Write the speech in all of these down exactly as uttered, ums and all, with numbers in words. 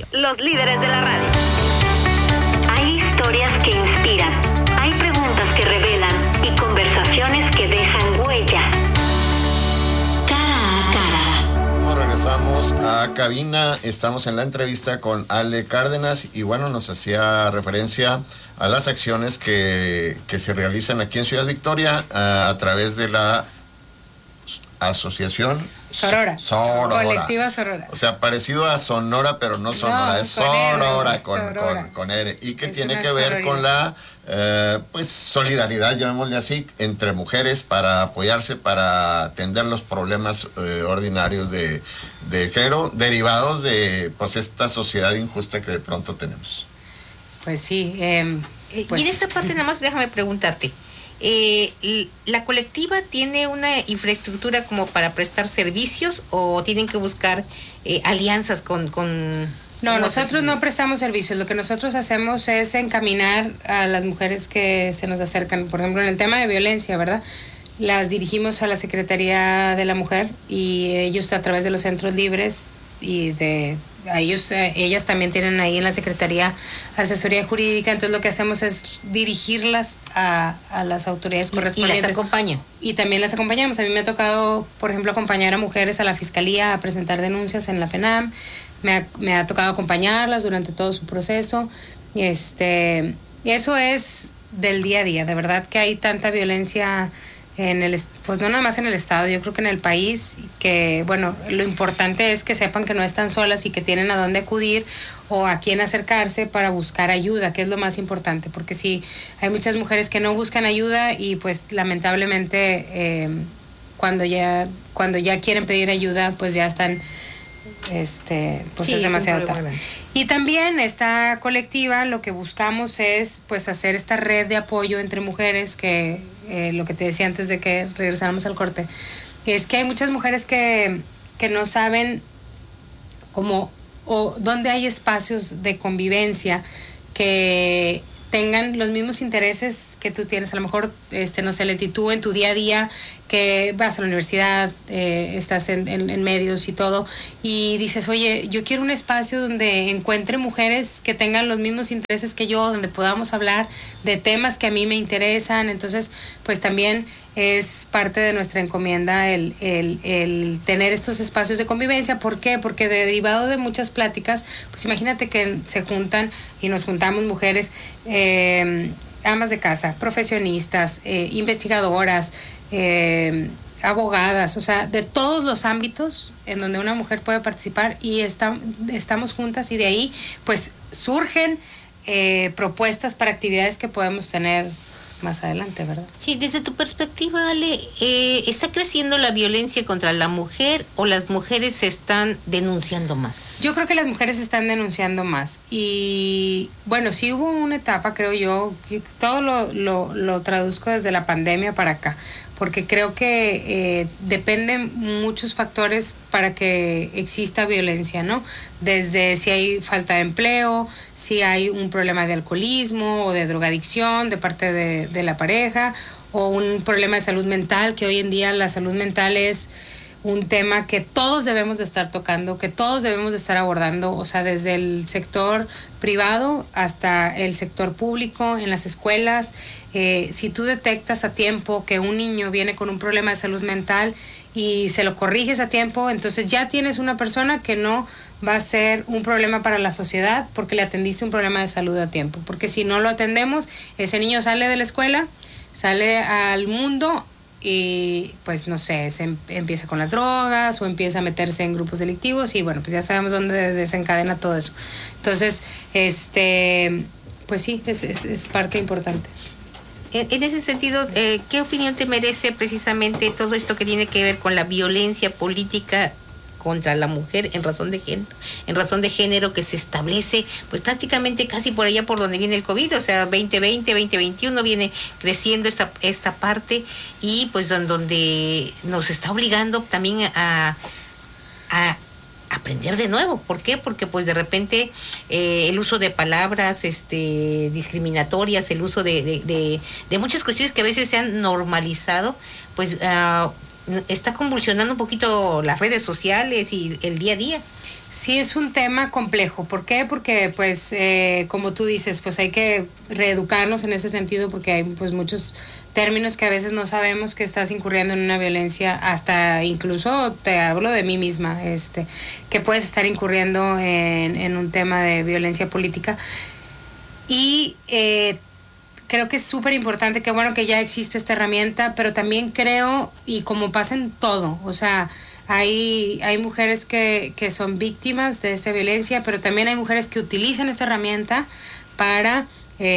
los líderes de la radio. Hay historias que inspiran, hay preguntas que revelan y conversaciones que dejan huella. Cara a cara. Regresamos a cabina, estamos en la entrevista con Ale Cárdenas y bueno, nos hacía referencia a las acciones que, que se realizan aquí en Ciudad Victoria a, a través de la Asociación Sorora. Sorora. Colectiva Sorora. O sea, parecido a Sonora, pero no Sonora, no, es con Sorora, R, con, Sorora. con, con R. Y que Es tiene una que ver sororidad. con la eh, pues solidaridad, llamémosle así, entre mujeres para apoyarse, para atender los problemas eh, ordinarios de, de género, derivados de pues esta sociedad injusta que de pronto tenemos. Pues sí. Eh, pues, y en esta parte nada más déjame preguntarte. Eh, ¿La colectiva tiene una infraestructura como para prestar servicios o tienen que buscar eh, alianzas con... con No, nosotros no prestamos servicios. Lo que nosotros hacemos es encaminar a las mujeres que se nos acercan. Por ejemplo, en el tema de violencia, ¿verdad? Las dirigimos a la Secretaría de la Mujer y ellos a través de los centros libres y de a ellos eh, ellas también tienen ahí en la Secretaría asesoría jurídica. Entonces lo que hacemos es dirigirlas a, a las autoridades correspondientes. Y las acompañan. Y también las acompañamos. A mí me ha tocado, por ejemplo, acompañar a mujeres a la Fiscalía a presentar denuncias en la FENAM. Me ha, me ha tocado acompañarlas durante todo su proceso. Y este, eso es del día a día. De verdad que hay tanta violencia en el, pues no nada más en el estado, yo creo que en el país, que bueno, lo importante es que sepan que no están solas y que tienen a dónde acudir o a quién acercarse para buscar ayuda, que es lo más importante, porque sí, hay muchas mujeres que no buscan ayuda y pues lamentablemente eh, cuando ya cuando ya quieren pedir ayuda, pues ya están este pues sí, es demasiado es tarde. Y también esta colectiva lo que buscamos es pues hacer esta red de apoyo entre mujeres, que eh, lo que te decía antes de que regresáramos al corte, es que hay muchas mujeres que, que no saben cómo o dónde hay espacios de convivencia que tengan los mismos intereses que tú tienes. A lo mejor, este, no sé, Leti, tú en tu día a día, que vas a la universidad, eh, estás en, en, en medios y todo, y dices, oye, yo quiero un espacio donde encuentre mujeres que tengan los mismos intereses que yo, donde podamos hablar de temas que a mí me interesan. Entonces, pues también es parte de nuestra encomienda el, el, el tener estos espacios de convivencia. ¿Por qué? Porque derivado de muchas pláticas, pues imagínate que se juntan y nos juntamos mujeres, eh, amas de casa, profesionistas, eh, investigadoras, eh, abogadas, o sea, de todos los ámbitos en donde una mujer puede participar, y está, estamos juntas, y de ahí pues surgen eh, propuestas para actividades que podemos tener más adelante, ¿verdad? Sí, desde tu perspectiva, Ale, eh, ¿está creciendo la violencia contra la mujer o las mujeres se están denunciando más? Yo creo que las mujeres están denunciando más, y bueno, sí hubo una etapa, creo yo, todo lo, lo, lo traduzco desde la pandemia para acá, porque creo que eh, dependen muchos factores para que exista violencia, ¿no? Desde si hay falta de empleo, si hay un problema de alcoholismo o de drogadicción de parte de, de la pareja, o un problema de salud mental, que hoy en día la salud mental es un tema que todos debemos de estar tocando, que todos debemos de estar abordando, o sea, desde el sector privado hasta el sector público, en las escuelas. Eh, si tú detectas a tiempo que un niño viene con un problema de salud mental y se lo corriges a tiempo, entonces ya tienes una persona que no va a ser un problema para la sociedad porque le atendiste un problema de salud a tiempo. Porque si no lo atendemos, ese niño sale de la escuela, sale al mundo y pues no sé, se em- empieza con las drogas o empieza a meterse en grupos delictivos, y bueno, pues ya sabemos dónde desencadena todo eso. Entonces, este, pues sí, es, es, es parte importante. En ese sentido, eh, ¿qué opinión te merece precisamente todo esto que tiene que ver con la violencia política contra la mujer en razón de género, en razón de género que se establece pues prácticamente casi por allá por donde viene el COVID, o sea, veinte veinte, veinte veintiuno viene creciendo esta esta parte, y pues don, donde nos está obligando también a, a aprender de nuevo. ¿Por qué? Porque pues de repente eh, el uso de palabras este discriminatorias, el uso de, de, de, de muchas cuestiones que a veces se han normalizado, pues uh, está convulsionando un poquito las redes sociales y el día a día. Sí, es un tema complejo. ¿Por qué? Porque, pues, eh, como tú dices, pues hay que reeducarnos en ese sentido, porque hay, pues, muchos términos que a veces no sabemos que estás incurriendo en una violencia, hasta incluso te hablo de mí misma, este, que puedes estar incurriendo en, en un tema de violencia política. Y eh, creo que es súper importante, que bueno que ya existe esta herramienta, pero también creo, y como pasa en todo, o sea, Hay, hay mujeres que, que son víctimas de esta violencia, pero también hay mujeres que utilizan esta herramienta para,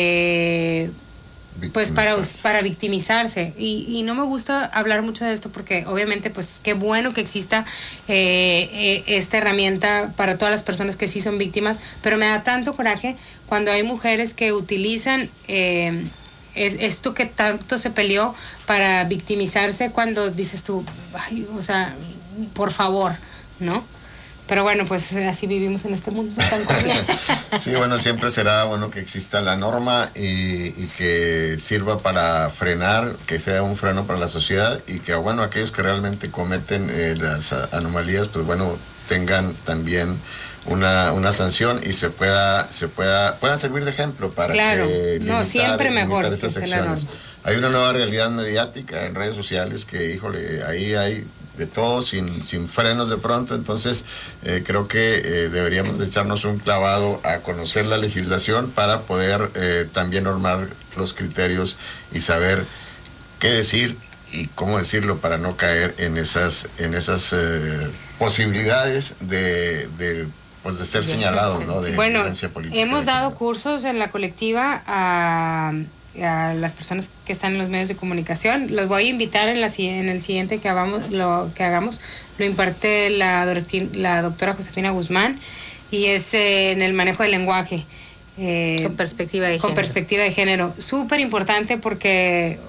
eh, pues para, para victimizarse. Y, y no me gusta hablar mucho de esto porque obviamente, pues qué bueno que exista eh, eh, esta herramienta para todas las personas que sí son víctimas, pero me da tanto coraje cuando hay mujeres que utilizan eh, es esto que tanto se peleó para victimizarse, cuando dices tú, ay, o sea, por favor, ¿no? Pero bueno, pues así vivimos en este mundo tan cruel. Sí, bueno, siempre será bueno que exista la norma y, y que sirva para frenar, que sea un freno para la sociedad, y que, bueno, aquellos que realmente cometen eh, las anomalías, pues bueno, tengan también una una sanción y se pueda se pueda puedan servir de ejemplo para claro, que no, limitar, siempre mejor limitar esas acciones. Hay una nueva realidad mediática en redes sociales que, híjole, ahí hay de todo, sin sin frenos de pronto. Entonces eh, creo que eh, deberíamos de echarnos un clavado a conocer la legislación para poder eh, también normar los criterios y saber qué decir y cómo decirlo para no caer en esas en esas eh, posibilidades de, de pues de ser señalado, ¿no? De bueno, violencia política. Hemos dado cursos en la colectiva a, a las personas que están en los medios de comunicación. Los voy a invitar en, la, en el siguiente que hagamos, lo que hagamos, lo imparte la, la doctora Josefina Guzmán, y es eh, en el manejo del lenguaje. Eh, con perspectiva de con género. perspectiva de género. Súper importante porque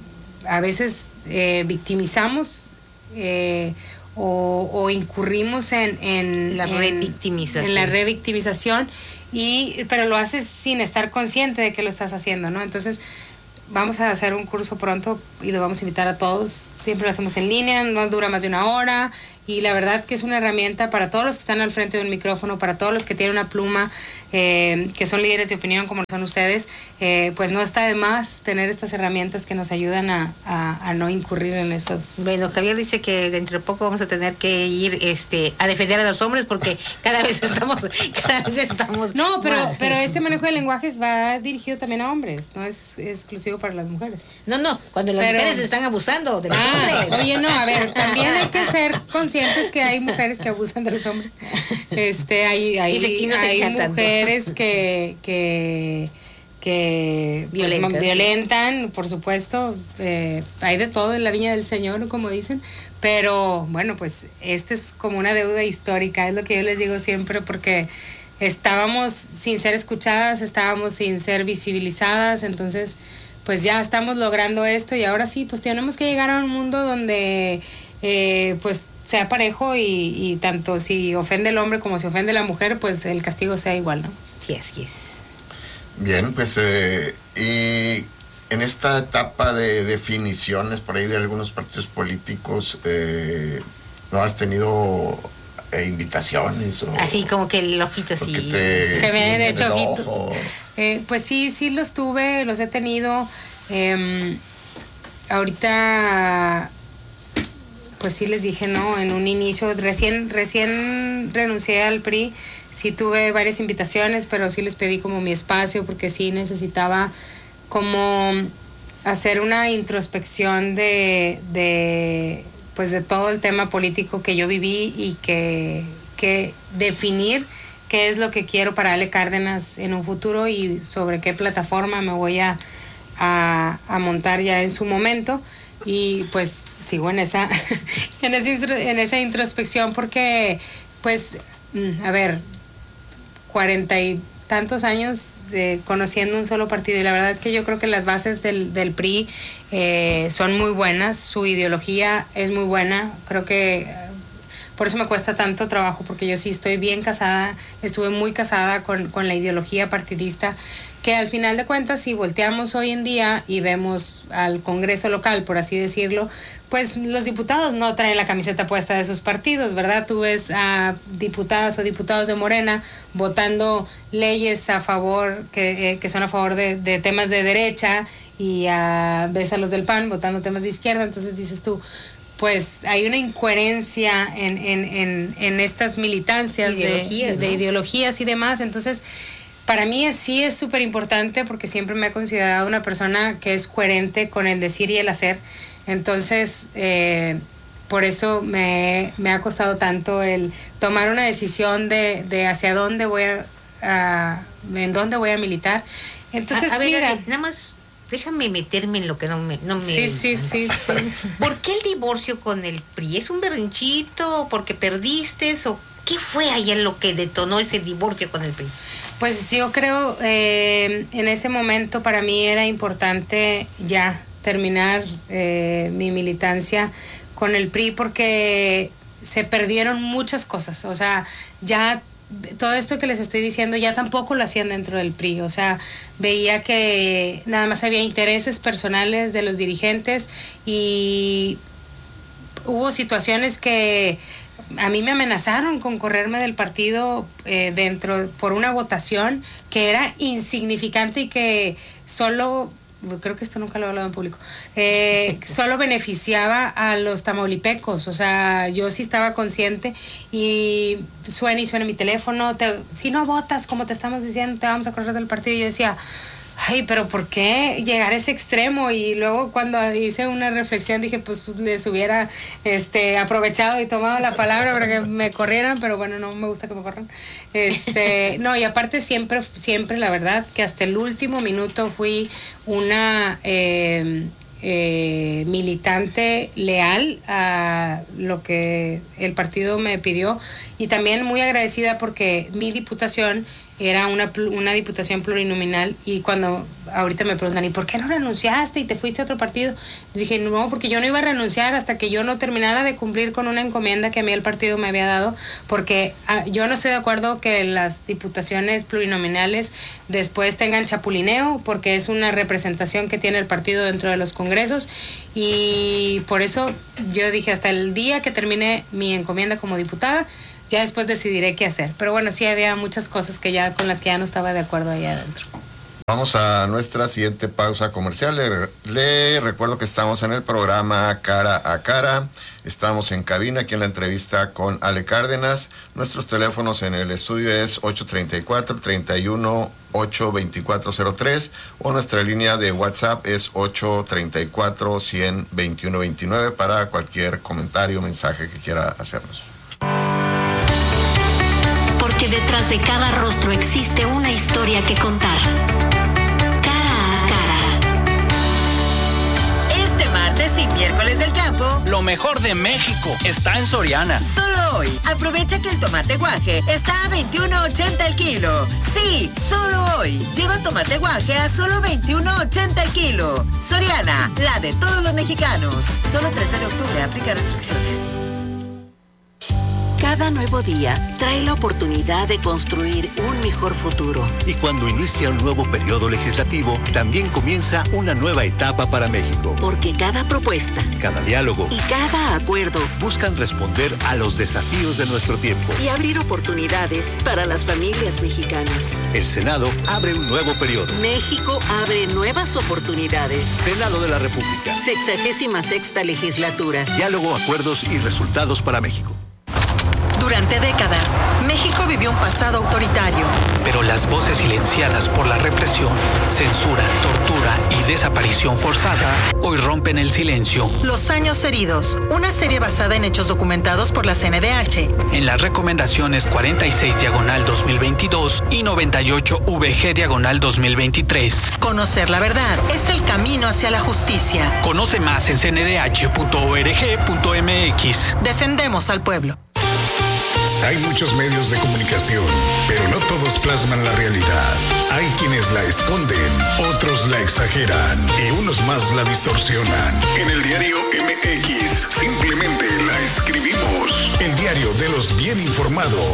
a veces eh, victimizamos eh, o, o incurrimos en, en la en, revictimización. en la revictimización, y pero lo haces sin estar consciente de que lo estás haciendo, ¿no? Entonces vamos a hacer un curso pronto y lo vamos a invitar a todos. Siempre lo hacemos en línea, no dura más de una hora, y la verdad que es una herramienta para todos los que están al frente de un micrófono, para todos los que tienen una pluma, eh, que son líderes de opinión como son ustedes. Eh, pues no está de más tener estas herramientas que nos ayudan a, a, a no incurrir en esos. Bueno, Javier dice que dentro de poco vamos a tener que ir este a defender a los hombres porque cada vez estamos cada vez estamos no, pero mal. pero este manejo de lenguajes va dirigido también a hombres, no es, es exclusivo para las mujeres. No, no, cuando las pero, mujeres están abusando de los ah, hombres. Oye, no, a ver, también hay que ser conscientes que hay mujeres que abusan de los hombres. Este, hay hay, y no hay mujeres que que que violentan, pues, violentan por supuesto, eh, hay de todo en la viña del Señor, como dicen, pero bueno, pues este es como una deuda histórica, es lo que yo les digo siempre, porque estábamos sin ser escuchadas, estábamos sin ser visibilizadas, entonces pues ya estamos logrando esto, y ahora sí, pues tenemos que llegar a un mundo donde eh, pues sea parejo, y, y tanto si ofende el hombre como si ofende la mujer, pues el castigo sea igual, ¿no? Sí, así es. Bien, pues eh, y en esta etapa de definiciones por ahí de algunos partidos políticos, eh, ¿no has tenido eh, invitaciones? O, así como que el ojito así. Te, que me hayan hecho ojitos. Ojo. Eh, pues sí, sí los tuve, los he tenido. Eh, ahorita, pues sí les dije, no, en un inicio, recién, recién renuncié al P R I. Sí tuve varias invitaciones, pero sí les pedí como mi espacio, porque sí necesitaba como hacer una introspección de, de pues de todo el tema político que yo viví, y que, que definir qué es lo que quiero para Ale Cárdenas en un futuro, y sobre qué plataforma me voy a, a, a montar ya en su momento. Y pues sigo en esa en esa, en esa introspección, porque pues a ver, cuarenta y tantos años de, conociendo un solo partido, y la verdad que yo creo que las bases del, del P R I eh, son muy buenas, su ideología es muy buena, creo que por eso me cuesta tanto trabajo, porque yo sí estoy bien casada, estuve muy casada con, con la ideología partidista, que al final de cuentas, si volteamos hoy en día y vemos al Congreso local, por así decirlo, pues los diputados no traen la camiseta puesta de sus partidos, ¿verdad? Tú ves a diputadas o diputados de Morena votando leyes a favor, que, eh, que son a favor de, de temas de derecha, y a, ves a los del P A N votando temas de izquierda. Entonces dices tú, pues hay una incoherencia en, en, en, en estas militancias ideologías, de, ¿no? de ideologías y demás. Entonces, para mí es, sí es súper importante, porque siempre me he considerado una persona que es coherente con el decir y el hacer. Entonces, eh, por eso me, me ha costado tanto el tomar una decisión de, de hacia dónde voy a, a, en dónde voy a militar. Entonces, a, a ver, mira, nada más déjame meterme en lo que no me... No me sí, sí, sí, sí. ¿Por qué el divorcio con el P R I? ¿Es un berrinchito? ¿Porque perdiste? ¿O qué fue allá lo que detonó ese divorcio con el P R I? Pues yo creo, eh, en ese momento para mí era importante ya terminar eh, mi militancia con el P R I, porque se perdieron muchas cosas. O sea, ya todo esto que les estoy diciendo ya tampoco lo hacían dentro del P R I. O sea, veía que nada más había intereses personales de los dirigentes, y hubo situaciones que a mí me amenazaron con correrme del partido eh, dentro por una votación que era insignificante y que solo, creo que esto nunca lo he hablado en público, eh, solo beneficiaba a los tamaulipecos. O sea, yo sí estaba consciente, y suena y suena mi teléfono, te, si no votas como te estamos diciendo, te vamos a correr del partido. Y yo decía, ay, pero ¿por qué llegar a ese extremo? Y luego cuando hice una reflexión dije, pues les hubiera este aprovechado y tomado la palabra para que me corrieran, pero bueno, no me gusta que me corran. Este, no, y aparte siempre, siempre la verdad que hasta el último minuto fui una eh, eh, militante leal a lo que el partido me pidió, y también muy agradecida porque mi diputación era una, una diputación plurinominal, y cuando ahorita me preguntan, ¿y por qué no renunciaste y te fuiste a otro partido? Dije, no, porque yo no iba a renunciar hasta que yo no terminara de cumplir con una encomienda que a mí el partido me había dado, porque ah, yo no estoy de acuerdo que las diputaciones plurinominales después tengan chapulineo, porque es una representación que tiene el partido dentro de los congresos, y por eso yo dije, hasta el día que termine mi encomienda como diputada, ya después decidiré qué hacer. Pero bueno, sí había muchas cosas que ya con las que ya no estaba de acuerdo ahí adentro. Vamos a nuestra siguiente pausa comercial. Le, le recuerdo que estamos en el programa Cara a Cara. Estamos en cabina aquí en la entrevista con Ale Cárdenas. Nuestros teléfonos en el estudio es ocho treinta y cuatro, treinta y uno, ocho veinticuatro cero tres, o nuestra línea de WhatsApp es ocho treinta y cuatro, cien, veintiuno veintinueve para cualquier comentario o mensaje que quiera hacernos. Porque detrás de cada rostro existe una historia que contar. Cara a cara. Este martes y miércoles del campo, lo mejor de México está en Soriana. Solo hoy, aprovecha que el tomate guaje está a veintiuno ochenta el kilo. Sí, solo hoy. Lleva tomate guaje a solo veintiuno ochenta el kilo. Soriana, la de todos los mexicanos. Solo trece de octubre, aplica restricciones. Cada nuevo día trae la oportunidad de construir un mejor futuro. Y cuando inicia un nuevo periodo legislativo, también comienza una nueva etapa para México. Porque cada propuesta, cada diálogo y cada acuerdo buscan responder a los desafíos de nuestro tiempo y abrir oportunidades para las familias mexicanas. El Senado abre un nuevo periodo. México abre nuevas oportunidades. Senado de la República. Sexagésima sexta legislatura. Diálogo, acuerdos y resultados para México. Durante décadas, México vivió un pasado autoritario. Pero las voces silenciadas por la represión, censura, tortura y desaparición forzada hoy rompen el silencio. Los años heridos, una serie basada en hechos documentados por la C N D H. En las recomendaciones cuarenta y seis diagonal dos mil veintidós y noventa y ocho V G diagonal dos mil veintitrés. Conocer la verdad es el camino hacia la justicia. Conoce más en c n d h punto org punto m x. Defendemos al pueblo. Hay muchos medios de comunicación, pero no todos plasman la realidad. Hay quienes la esconden, otros la exageran y unos más la distorsionan. En el diario M X simplemente la escribimos. El diario de los bien informados.